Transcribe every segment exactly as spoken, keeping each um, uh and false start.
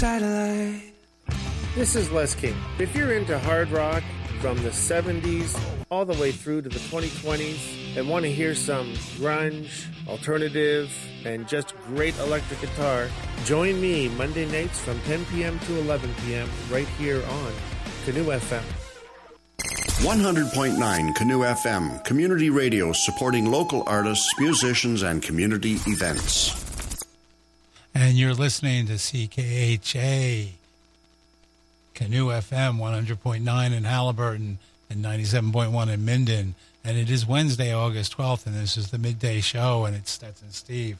Starlight. This is Les King. If you're into hard rock from the seventies all the way through to the twenty twenties and want to hear some grunge, alternative, and just great electric guitar, join me Monday nights from ten p.m. to eleven p.m. right here on Canoe F M. one hundred point nine Canoe F M, community radio supporting local artists, musicians, and community events. And you're listening to C K H A, Canoe F M, one hundred point nine in Halliburton and ninety-seven point one in Minden. And it is Wednesday, August twelfth, and this is the midday show, and it's Stetson Steve.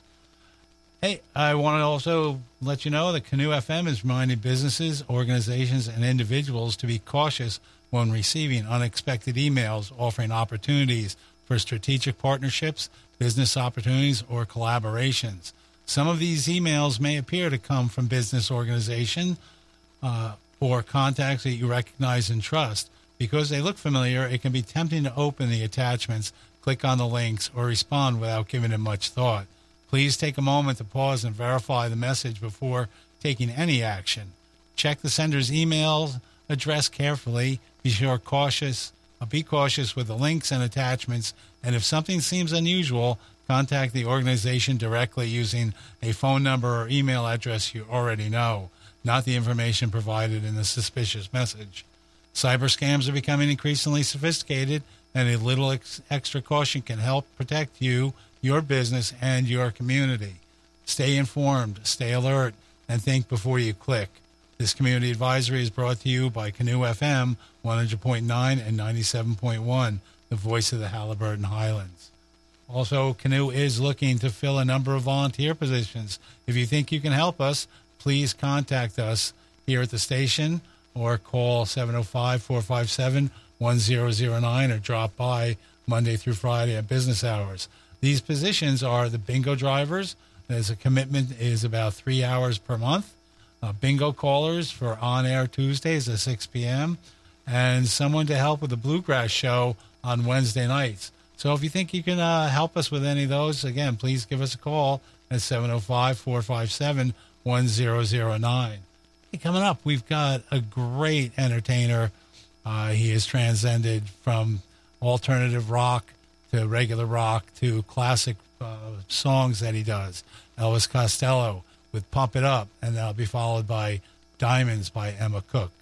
Hey, I want to also let you know that Canoe F M is reminding businesses, organizations, and individuals to be cautious when receiving unexpected emails offering opportunities for strategic partnerships, business opportunities, or collaborations. Some of these emails may appear to come from business organization uh, or contacts that you recognize and trust. Because they look familiar, it can be tempting to open the attachments, click on the links, or respond without giving it much thought. Please take a moment to pause and verify the message before taking any action. Check the sender's email address carefully. Be sure cautious. Uh, be cautious with the links and attachments. And if something seems unusual, contact the organization directly using a phone number or email address you already know, not the information provided in the suspicious message. Cyber scams are becoming increasingly sophisticated, and a little ex- extra caution can help protect you, your business, and your community. Stay informed, stay alert, and think before you click. This community advisory is brought to you by Canoe F M, one hundred point nine and ninety-seven point one, the voice of the Halliburton Highlands. Also, Canoe is looking to fill a number of volunteer positions. If you think you can help us, please contact us here at the station or call seven oh five, four five seven, one oh oh nine or drop by Monday through Friday at business hours. These positions are the bingo drivers. There's a commitment is about three hours per month. Uh, bingo callers for on-air Tuesdays at six p.m. and someone to help with the Bluegrass show on Wednesday nights. So if you think you can uh, help us with any of those, again, please give us a call at seven oh five, four five seven, one oh oh nine. Hey, coming up, we've got a great entertainer. Uh, he has transcended from alternative rock to regular rock to classic uh, songs that he does. Elvis Costello with Pump It Up, and that'll be followed by Diamonds by Emma Cook.